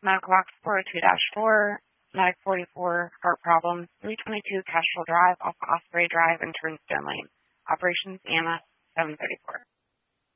Medical Box 402-4, Medic 44, heart problems, 322 Kestrel Drive off Osprey Drive and Turnstone Lane. Operations EMS 734.